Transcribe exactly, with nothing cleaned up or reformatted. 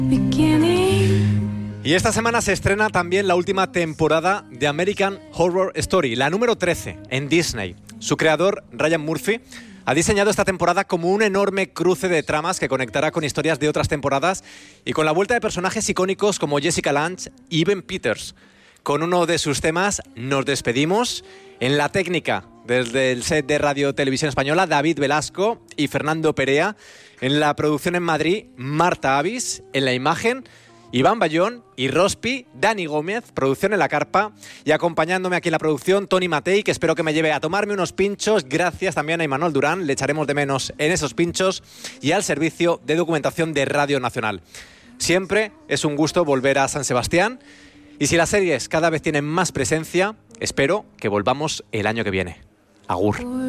Y esta semana se estrena también la última temporada de American Horror Story, la número trece en Disney. Su creador, Ryan Murphy, ha diseñado esta temporada como un enorme cruce de tramas que conectará con historias de otras temporadas y con la vuelta de personajes icónicos como Jessica Lange y Evan Peters. Con uno de sus temas nos despedimos. En la técnica, desde el set de Radio Televisión Española, David Velasco y Fernando Perea. En la producción en Madrid, Marta Avis. En la imagen, Iván Bayón y Rospi, Dani Gómez, producción en la carpa, y acompañándome aquí en la producción, Tony Matei, que espero que me lleve a tomarme unos pinchos. Gracias también a Imanol Durán, le echaremos de menos en esos pinchos, y al servicio de documentación de Radio Nacional. Siempre es un gusto volver a San Sebastián, y si las series cada vez tienen más presencia, espero que volvamos el año que viene. Agur.